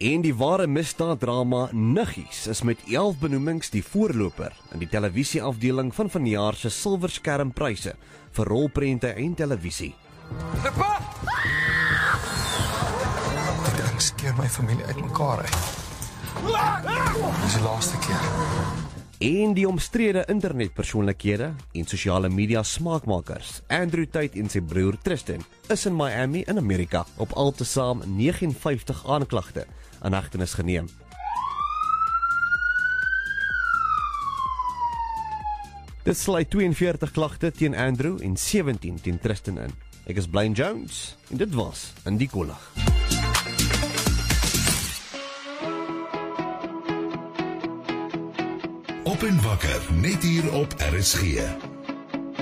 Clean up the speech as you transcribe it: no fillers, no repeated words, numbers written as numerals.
En die ware misdaaddrama Nuggies is met 11 benoemings die voorloper in die televisieafdeling van vanjaar se Silverskermpryse vir rolprente en televisie. Die ding skeer my familie uitmekaar uit. Dis die laaste keer. En die omstrede internetpersoonlikhede en sosiale media smaakmakers Andrew Tate en sy broer Tristan is in Miami in Amerika op altesaam 59 aanklagte in hegtenis geneem. Dit sluit 42 klagte teen Andrew en 17 teen Tristan in. Ek is Blaine Jones en dit was In die Kollig. Op en wakker, net hier op RSG.